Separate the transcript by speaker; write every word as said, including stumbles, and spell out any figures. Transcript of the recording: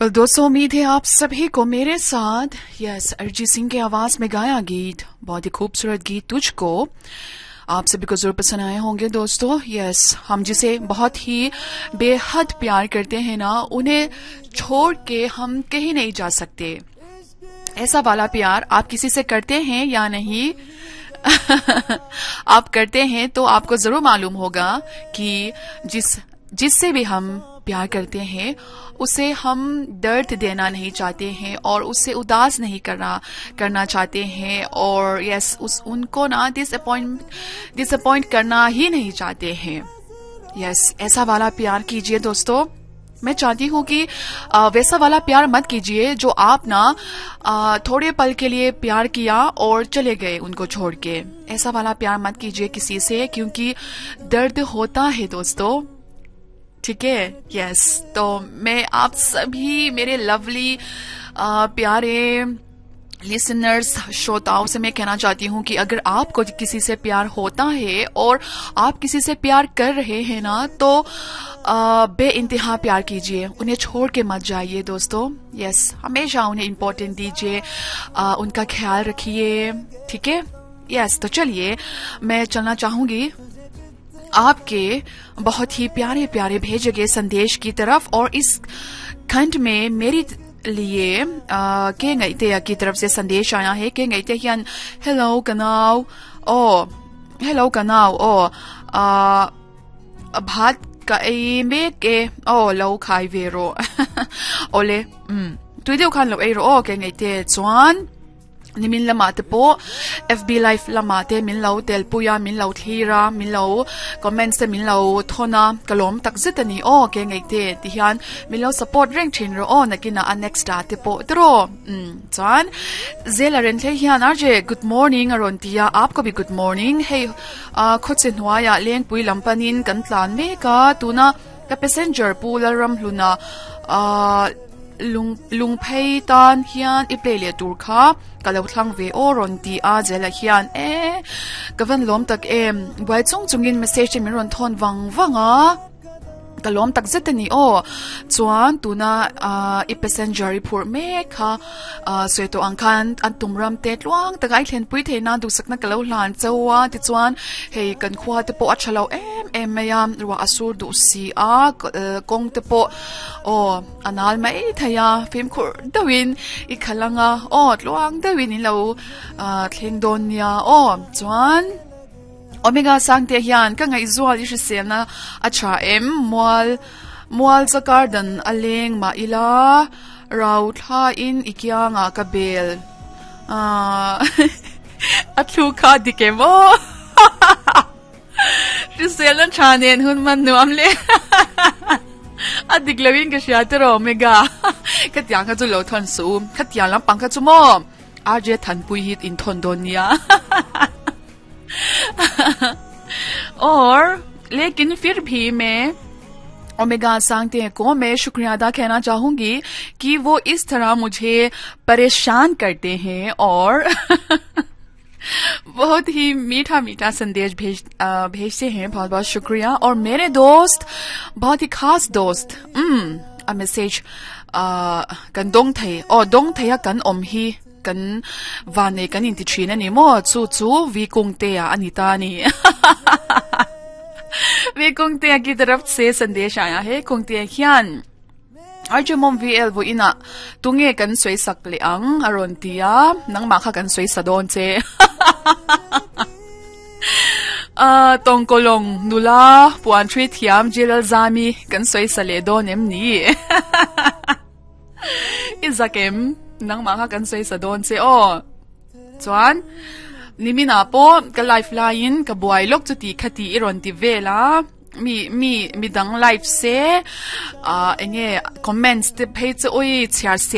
Speaker 1: दोस्तों, उम्मीद है आप सभी को मेरे साथ यस अरिजीत सिंह की आवाज में गाया गीत, बहुत ही खूबसूरत गीत तुझको, आप सभी को जरूर पसंद आए होंगे। दोस्तों यस, हम जिसे बहुत ही बेहद प्यार करते हैं ना, उन्हें छोड़ के हम कहीं नहीं जा सकते। ऐसा वाला प्यार आप किसी से करते हैं या नहीं? आप करते हैं तो आपको जरूर मालूम होगा कि जिस जिससे भी हम प्यार करते हैं उसे हम दर्द देना नहीं चाहते हैं और उससे उदास नहीं करना करना चाहते हैं, और यस उस उनको ना डिसअपॉइंट डिसअपॉइंट करना ही नहीं चाहते हैं। यस, ऐसा वाला प्यार कीजिए दोस्तों। मैं चाहती हूँ कि आ, वैसा वाला प्यार मत कीजिए जो आप ना आ, थोड़े पल के लिए प्यार किया और चले गए उनको छोड़ के। ऐसा वाला प्यार मत कीजिए किसी से, क्योंकि दर्द होता है दोस्तों, ठीक है। यस, तो मैं आप सभी मेरे लवली प्यारे लिसनर्स, श्रोताओं से मैं कहना चाहती हूँ कि अगर आपको किसी से प्यार होता है और आप किसी से प्यार कर रहे हैं ना, तो बे इंतहा प्यार कीजिए, उन्हें छोड़ के मत जाइए दोस्तों। यस, हमेशा उन्हें इम्पोर्टेंट दीजिए, उनका ख्याल रखिए, ठीक है। यस, तो चलिए मैं चलना चाहूंगी आपके बहुत ही प्यारे प्यारे भेजे गए संदेश की तरफ, और इस खंड में मेरी लिए के ngaitea की तरफ से संदेश आया है। के ngaitea हियन हेलो कनाव ओ हेलो कनाव ओ भात का ए में के ओ लो खाई वेरो ओले हम्म तुइदे खान लो एरो ओ के ngaitea chuan ni min lama te po F B live lama te min lo tel puya min lo thira min lo comments te min lo thona kalom tak zetani o ke ngai te ti hian min lo support reng thin ro on nakina a next da te po tro um chan zela ren the hian arje good morning aron tia aapko bhi good morning hey khotse hnuaya leng pui lampanin kan tlan me ka tuna ka passenger pularam hluna a lung lung phei tan hian I play le tur kha kalau thlang ve oron ti a jela hian e kavan lom tak em wai chung chungin message mi ron thon wang wanga kalom tak zetani o chuan tuna I passenger phur me kha soito angkhan an tumram te tluang takai thlen pui theina du sakna kalau hlan chawa ti chuan hei kan khwa te po achalo em em mayam ruwa asur du si a kong te po o anal mai thaya film khur dawin I khalanga o tluang dawin lo thleng don ya o chuan Omega sangte hian ka ngai zual I sena acha em mual mual za garden aleng ma ila rau tha in ikianga ka bel a athu kha dikemo sena chanen hun man nuam le adik lawin ka shatero Omega katyang ka zu lo thon su katyang lam pang ka chu mo arje than pui hit in thon donia और लेकिन फिर भी मैं omega सांगते हैं को मैं शुक्रिया अदा कहना चाहूंगी कि वो इस तरह मुझे परेशान करते हैं और बहुत ही मीठा मीठा संदेश भेज भेजते हैं। बहुत बहुत शुक्रिया। और मेरे दोस्त, बहुत ही खास दोस्त, um, a message kan dong thei or dong thei kan om hi kan vane kan inti thina ni mo chu chu vi kung te ya anita ni vi kung te की तरफ से संदेश आया है। kung te hian arju mom vl vo ina tunge kan soi sak le ang aron tia nang ma kha kan soi sadon che a tong kolong nula puan thri thiam jilal zami kan soi sale don em ni izakem nang mga kan soi sa don se o chuan nimina po ka lifeline ka buai lok chu ti khati iron ti vela mi mi midang live se a enge comments te page oi chiar se